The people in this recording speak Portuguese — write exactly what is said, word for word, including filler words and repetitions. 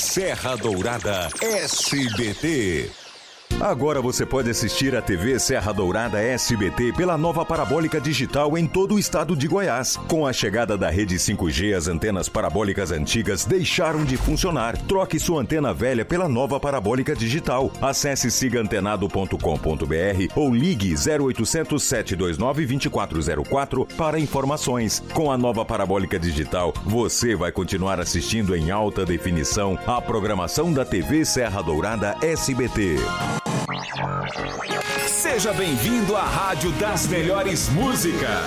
Serra Dourada S B T. Agora você pode assistir a T V Serra Dourada S B T pela nova parabólica digital em todo o estado de Goiás. Com a chegada da rede cinco G, as antenas parabólicas antigas deixaram de funcionar. Troque sua antena velha pela nova parabólica digital. Acesse siga antenado ponto com ponto b r ou ligue zero oitocentos, sete dois nove, dois quatro zero quatro para informações. Com a nova parabólica digital, você vai continuar assistindo em alta definição a programação da T V Serra Dourada S B T. Seja bem-vindo à Rádio das Melhores Músicas.